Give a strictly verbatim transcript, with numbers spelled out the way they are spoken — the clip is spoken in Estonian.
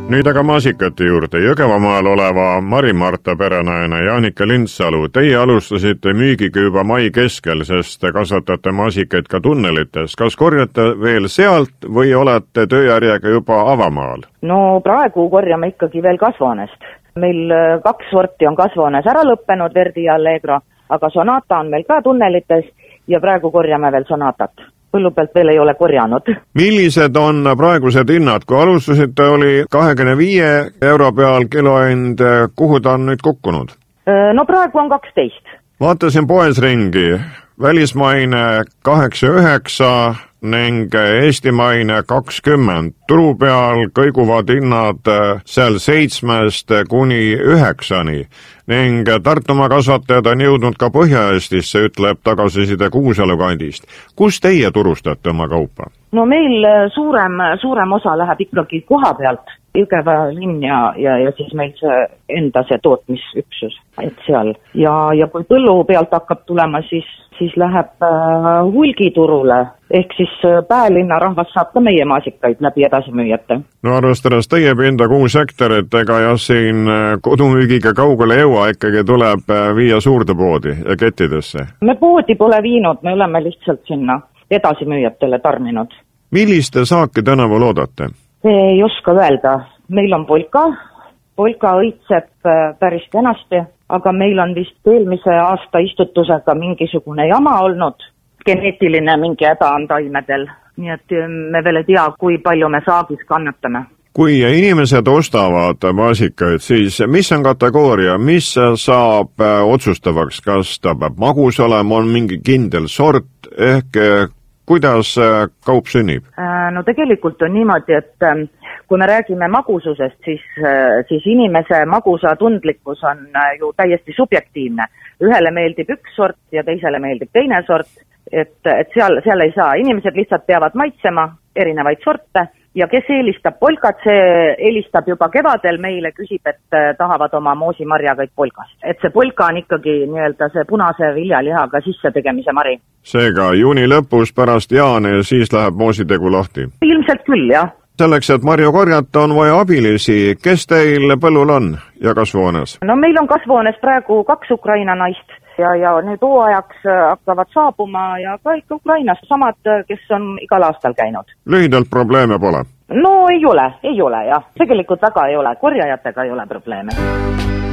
Nüüd aga maasikate juurde. Jõgevamaal oleva Mari-Marta perenaine Jaanika Lindsalu, teie alustasite müügiga juba mai keskel, sest kasvatate maasikaid ka tunnelites. Kas korjate veel sealt või olete tööjärjega juba avamaal? No praegu korjame ikkagi veel kasvuhoonest. Meil kaks sorti on kasvuhoones ära lõppenud, Verdi ja Allegro, aga Sonata on meil ka tunnelites ja praegu korjame veel Sonatat. Põllu pealt veel ei ole korjanud. Millised on praegused hinnad? Kui alustasite, oli kahekümne viie euro peal kilohind, kuhu ta on nüüd kukkunud? No praegu on kaksteist. Vaatasin poes ringi. Välismaine kaheksa üheksa ning eestimaine kakskümmend. Turu peal kõiguvad hinnad seal seitsmest kuni üheksani ning Tartumaa kasvatajad on jõudnud ka Põhja-Eestisse, ütleb tagasiside Kuusalu kandist. Kus teie turustate oma kaupa? No meil suurem, suurem osa läheb ikkagi koha pealt. Jõgeva linn ja, ja, ja siis meil see enda see tootmisüksus, et seal. Ja, ja kui põllu pealt hakkab tulema, siis, siis läheb äh, hulgiturule. Ehk siis Päälinna rahvas saab ka meie maasikaid läbi edasimüüjate. No arvestades teie pinda kuus hektarit, ega ja siin kodumüügiga kaugele jõua ikkagi tuleb viia suurde poodi ja kettidesse? Me poodi pole viinud, me oleme lihtsalt sinna edasimüüjatele tarninud. Milliste saaki tänavu loodate? Ei oska öelda. Meil on polka. Polka õitseb päris kenasti, aga meil on vist eelmise aasta istutusega mingisugune jama olnud. Geneetiline mingi häda on taimedel. Nii et me veel ei tea, kui palju me saagis kannatame. Kui inimesed ostavad maasikaid, siis mis on kategooria? Mis saab otsustavaks? Kas ta peab magus olema, on mingi kindel sort ehk kuidas kaup sünnib? No tegelikult on niimoodi, et kui me räägime magususest, siis, siis inimese magusa tundlikkus on ju täiesti subjektiivne. Ühele meeldib üks sort ja teisele meeldib teine sort, et, et seal, seal ei saa. Inimesed lihtsalt peavad maitsema erinevaid sorte ja kes eelistab polkat, see eelistab juba kevadel meile, küsib, et tahavad oma moosimarjagaid polkast. Et see polka on ikkagi nii-öelda see punase viljalihaga sisse tegemise mari. Seega juuni lõpus pärast jaani ja siis läheb moositegu lahti? Ilmselt küll, jah. Selleks, et marju korjata, on vaja abilisi. Kes teil põllul on ja kasvuhoones? No meil on kasvuhoones praegu kaks Ukraina naist ja, ja nüüd hooajaks hakkavad saabuma ja ka ikka Ukrainast samad, kes on igal aastal käinud. Lühidalt probleeme pole? No ei ole, ei ole jah. Tegelikult väga ei ole. Korjajatega ei ole probleeme.